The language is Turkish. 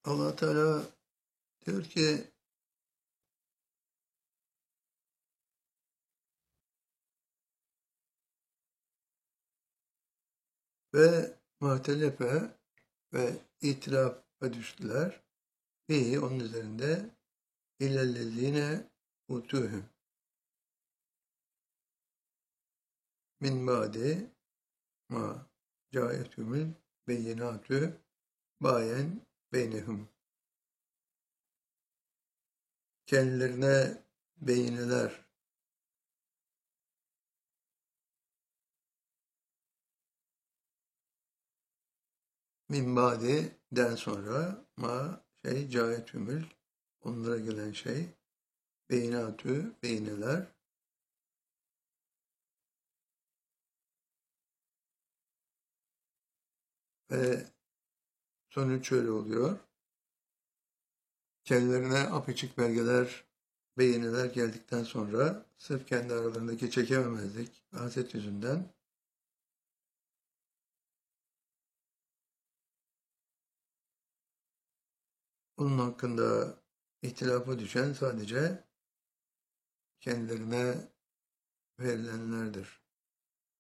Allah Teala diyor ki ve muhtelefe ve itirafa düştüler. Bihi onun üzerinde illellezine utuhum min ba'di ma caetumul beyinatü bayen beynehum. Kendilerine beyineler min ba'di'den sonra ma caetümül onlara gelen şey beyinatü beyineler ve sonuç şöyle oluyor. Kendilerine apaçık belgeler, beyineler geldikten sonra sırf kendi aralarındaki çekememezlik, haset yüzünden onun hakkında ihtilafa düşen sadece kendilerine verilenlerdir.